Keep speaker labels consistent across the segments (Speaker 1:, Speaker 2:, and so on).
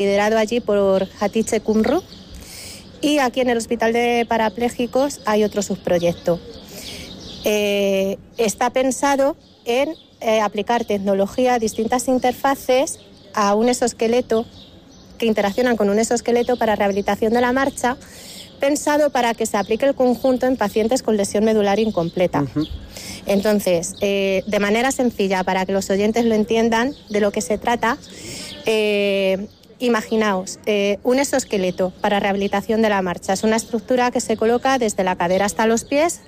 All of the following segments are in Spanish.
Speaker 1: liderado allí por Hatice Kumru, y aquí en el Hospital de Parapléjicos hay otro subproyecto. Está pensado en aplicar tecnología a distintas interfaces a un exoesqueleto, que interaccionan con un exoesqueleto para rehabilitación de la marcha, pensado para que se aplique el conjunto en pacientes con lesión medular incompleta. Entonces, de manera sencilla, para que los oyentes lo entiendan de lo que se trata, imaginaos, un exoesqueleto para rehabilitación de la marcha. Es una estructura que se coloca desde la cadera hasta los pies,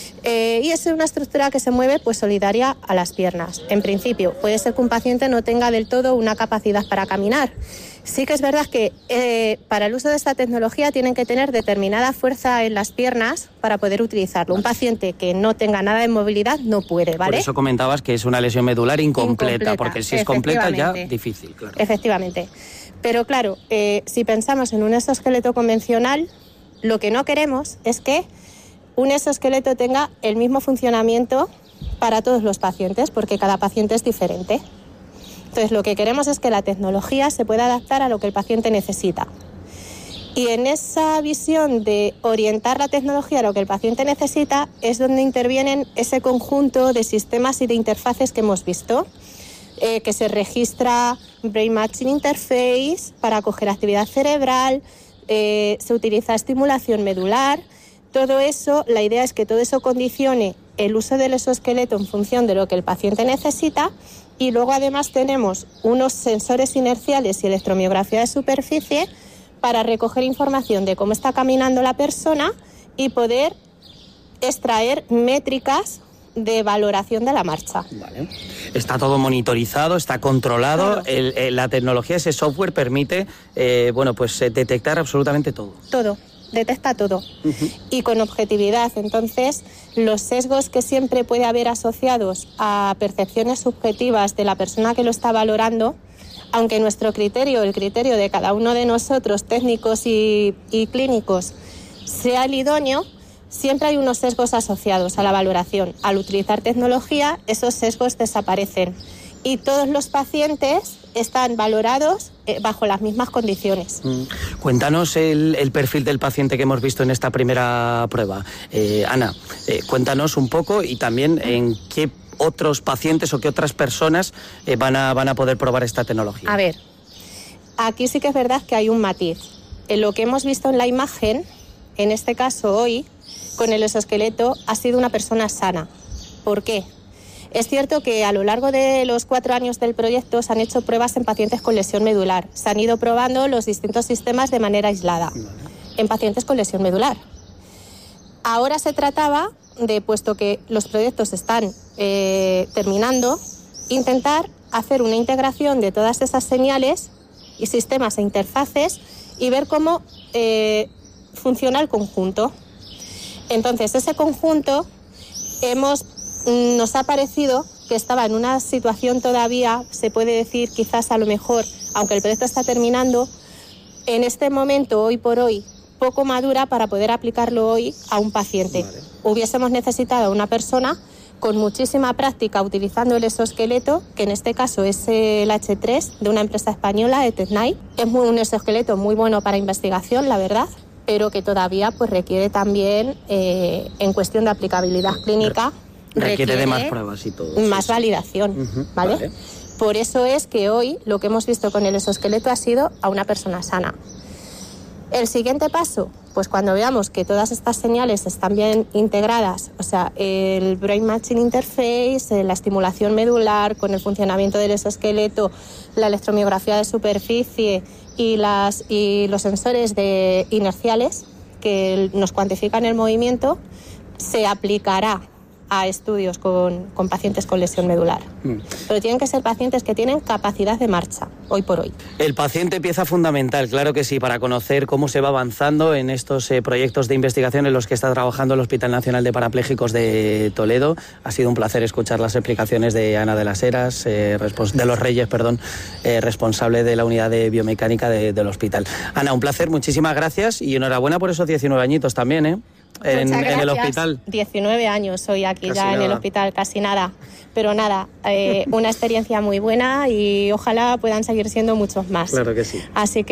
Speaker 1: y es una estructura que se mueve pues solidaria a las piernas. En principio, puede ser que un paciente no tenga del todo una capacidad para caminar. Sí que es verdad que para el uso de esta tecnología tienen que tener determinada fuerza en las piernas para poder utilizarlo. Un paciente que no tenga nada de movilidad no puede, ¿vale?
Speaker 2: Por eso comentabas que es una lesión medular incompleta, porque si es completa ya difícil, claro.
Speaker 1: Efectivamente. Pero claro, si pensamos en un exoesqueleto convencional, lo que no queremos es que un exoesqueleto tenga el mismo funcionamiento para todos los pacientes, porque cada paciente es diferente. Entonces, lo que queremos es que la tecnología se pueda adaptar a lo que el paciente necesita. Y en esa visión de orientar la tecnología a lo que el paciente necesita es donde intervienen ese conjunto de sistemas y de interfaces que hemos visto, que se registra Brain Matching Interface para coger actividad cerebral, se utiliza estimulación medular. Todo eso, la idea es que todo eso condicione el uso del exoesqueleto en función de lo que el paciente necesita, y luego además tenemos unos sensores inerciales y electromiografía de superficie para recoger información de cómo está caminando la persona y poder extraer métricas de valoración de la marcha.
Speaker 2: Vale. Está todo monitorizado, está controlado. Claro. La tecnología, ese software permite detectar absolutamente todo.
Speaker 1: Todo. Detecta todo, y con objetividad. Entonces, los sesgos que siempre puede haber asociados a percepciones subjetivas de la persona que lo está valorando, aunque nuestro criterio, el criterio de cada uno de nosotros, técnicos y clínicos, sea el idóneo, siempre hay unos sesgos asociados a la valoración. Al utilizar tecnología, esos sesgos desaparecen y todos los pacientes están valorados bajo las mismas condiciones.
Speaker 2: Cuéntanos el perfil del paciente que hemos visto en esta primera prueba. Ana, cuéntanos un poco, y también en qué otros pacientes o qué otras personas van a poder probar esta tecnología.
Speaker 1: A ver, aquí sí que es verdad que hay un matiz. En lo que hemos visto en la imagen, en este caso hoy, con el exoesqueleto, ha sido una persona sana. ¿Por qué? Es cierto que a lo largo de los 4 años del proyecto se han hecho pruebas en pacientes con lesión medular. Se han ido probando los distintos sistemas de manera aislada en pacientes con lesión medular. Ahora se trataba de, puesto que los proyectos están terminando, intentar hacer una integración de todas esas señales y sistemas e interfaces y ver cómo funciona el conjunto. Entonces, ese conjunto nos ha parecido que estaba en una situación todavía, se puede decir quizás a lo mejor, aunque el proyecto está terminando, en este momento, hoy por hoy, poco madura para poder aplicarlo hoy a un paciente. Vale. Hubiésemos necesitado una persona con muchísima práctica utilizando el exoesqueleto, que en este caso es el H3 de una empresa española, Eternite. Es un exoesqueleto muy bueno para investigación, la verdad, pero que todavía pues requiere también, en cuestión de aplicabilidad clínica,
Speaker 2: requiere de más pruebas y todo.
Speaker 1: Más validación, ¿vale? Vale. Por eso es que hoy lo que hemos visto con el exoesqueleto ha sido a una persona sana. El siguiente paso, pues cuando veamos que todas estas señales están bien integradas, o sea, el Brain Matching Interface, la estimulación medular con el funcionamiento del exoesqueleto, la electromiografía de superficie y los sensores inerciales que nos cuantifican el movimiento, se aplicará a estudios con pacientes con lesión medular. Pero tienen que ser pacientes que tienen capacidad de marcha, hoy por hoy.
Speaker 2: El paciente pieza fundamental, claro que sí, para conocer cómo se va avanzando en estos proyectos de investigación en los que está trabajando el Hospital Nacional de Parapléjicos de Toledo. Ha sido un placer escuchar las explicaciones de Ana de las Heras, de los Reyes, responsable de la unidad de biomecánica del hospital. Ana, un placer, muchísimas gracias y enhorabuena por esos 19 añitos también, ¿eh? en el hospital.
Speaker 1: 19 años soy aquí
Speaker 2: Casi
Speaker 1: ya en
Speaker 2: nada.
Speaker 1: el hospital, casi nada. Pero nada, una experiencia muy buena y ojalá puedan seguir siendo muchos más.
Speaker 2: Claro que sí.
Speaker 1: Así que